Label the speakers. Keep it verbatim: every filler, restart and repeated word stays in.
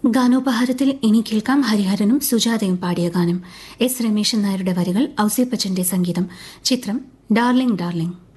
Speaker 1: ഗാനോപഹാരത്തിൽ ഇനി കേൾക്കാം ഹരിഹരനും സുജാതയും പാടിയ ഗാനം. എസ് രമേശൻ നായരുടെ വരികൾ, ഔസേപ്പച്ചന്റെ സംഗീതം. ചിത്രം ഡാർലിംഗ് ഡാർലിംഗ്.